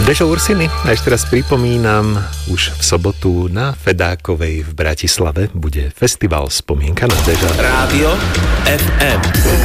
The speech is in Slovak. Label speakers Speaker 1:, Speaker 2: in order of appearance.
Speaker 1: Dežo Ursiny, a ešte raz pripomínam, už v sobotu na Fedákovej v Bratislave bude festival Spomienka na Deža.
Speaker 2: Rádio FM.